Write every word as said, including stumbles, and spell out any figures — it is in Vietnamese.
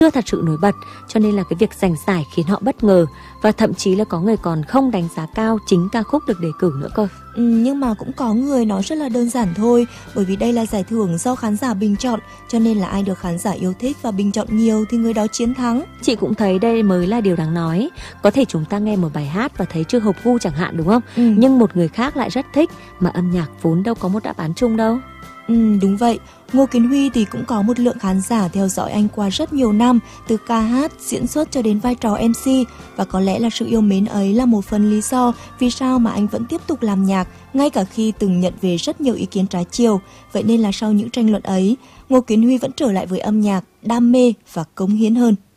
chưa thật sự nổi bật, cho nên là cái việc giành giải khiến họ bất ngờ, và thậm chí là có người còn không đánh giá cao chính ca khúc được đề cử nữa cơ. Ừ, nhưng mà cũng có người nói rất là đơn giản thôi, bởi vì đây là giải thưởng do khán giả bình chọn, cho nên là ai được khán giả yêu thích và bình chọn nhiều thì người đó chiến thắng. Chị cũng thấy đây mới là điều đáng nói. Có thể chúng ta nghe một bài hát và thấy chưa hợp gu chẳng hạn, đúng không? Ừ. Nhưng một người khác lại rất thích, mà âm nhạc vốn đâu có một đáp án chung đâu. Ừ, đúng vậy. Ngô Kiến Huy thì cũng có một lượng khán giả theo dõi anh qua rất nhiều năm, từ ca hát, diễn xuất cho đến vai trò em xê, và có lẽ là sự yêu mến ấy là một phần lý do vì sao mà anh vẫn tiếp tục làm nhạc, ngay cả khi từng nhận về rất nhiều ý kiến trái chiều. Vậy nên là sau những tranh luận ấy, Ngô Kiến Huy vẫn trở lại với âm nhạc, đam mê và cống hiến hơn.